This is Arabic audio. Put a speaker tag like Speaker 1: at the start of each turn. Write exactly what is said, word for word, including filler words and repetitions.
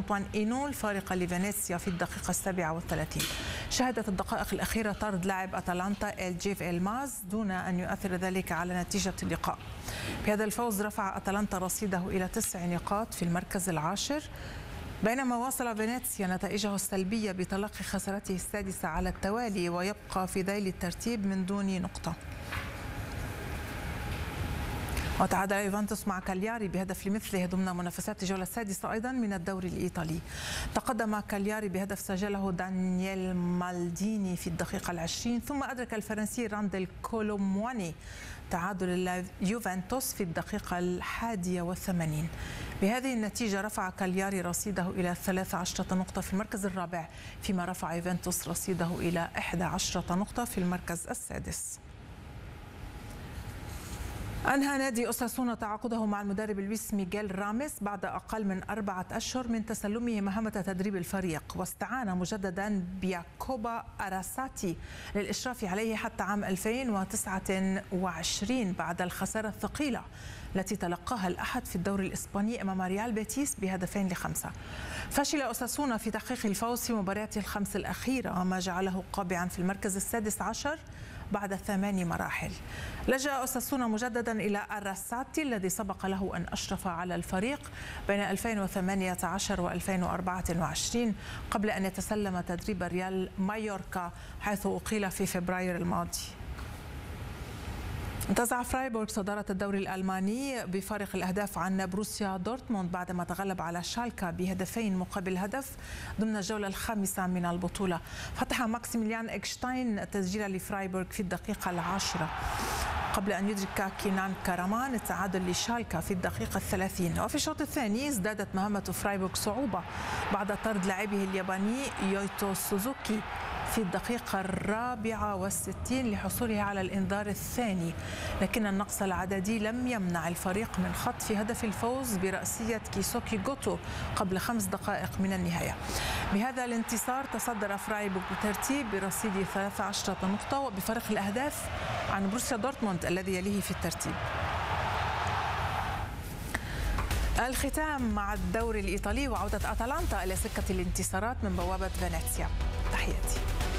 Speaker 1: خطوة إينول فارقة لفينيسيا في الدقيقة السابعة والثلاثين. شهدت الدقائق الأخيرة طرد لاعب أتلانتا الجيف إلماز دون أن يؤثر ذلك على نتيجة اللقاء. بهذا الفوز رفع أتلانتا رصيده إلى تسع نقاط في المركز العاشر، بينما واصل فينيسيا نتائجه السلبية بتلقي خسارته السادسة على التوالي ويبقى في ذيل الترتيب من دون نقطة. وتعادل يوفنتوس مع كالياري بهدف لمثله ضمن منافسات الجولة السادسة أيضا من الدوري الإيطالي. تقدم كالياري بهدف سجله دانييل مالديني في الدقيقة العشرين، ثم أدرك الفرنسي راندل كولومواني تعادل يوفنتوس في الدقيقة الحادية والثمانين. بهذه النتيجة رفع كالياري رصيده إلى ثلاث عشرة نقطة في المركز الرابع، فيما رفع يوفنتوس رصيده إلى إحدى عشرة نقطة في المركز السادس. أنهى نادي أوساسونا تعاقده مع المدرب لويس ميغيل راميس بعد أقل من أربعة أشهر من تسلمه مهمة تدريب الفريق، واستعان مجددا بياكوبا أراساتي للإشراف عليه حتى عام ألفين وتسعة وعشرين بعد الخسارة الثقيلة التي تلقاها الأحد في الدوري الإسباني أمام ريال بيتيس بهدفين لخمسة. فشل أوساسونا في تحقيق الفوز في مبارياته الخمس الأخيرة، ما جعله قابعا في المركز السادس عشر بعد ثماني مراحل. لجأ أوساسونا مجددا إلى أراساتي الذي سبق له أن أشرف على الفريق بين ألفين وثمانية عشر وألفين وأربعة وعشرين قبل أن يتسلم تدريب ريال مايوركا حيث أقيل في فبراير الماضي. انتزع فرايبورغ صدارة الدوري الألماني بفارق الأهداف عن بروسيا دورتموند بعدما تغلب على شالكا بهدفين مقابل هدف ضمن الجولة الخامسة من البطولة. فتح ماكسيميليان إكشتاين التسجيل لفرايبورغ في الدقيقة العاشرة قبل أن يدرك كينان كارامان التعادل لشالكا في الدقيقة الثلاثين. وفي الشوط الثاني ازدادت مهمة فرايبورغ صعوبة بعد طرد لاعبه الياباني يويتو سوزوكي في الدقيقة الرابعة والستين لحصوله على الإنذار الثاني، لكن النقص العددي لم يمنع الفريق من خطف هدف الفوز برأسية كيسوكي غوتو قبل خمس دقائق من النهاية. بهذا الانتصار تصدر فرايبورغ بالترتيب برصيد ثلاث عشرة نقطة وبفرق الأهداف عن بروسيا دورتموند الذي يليه في الترتيب. الختام مع الدوري الإيطالي وعودة أتلانتا إلى سكة الانتصارات من بوابة فينيسيا. تحياتي.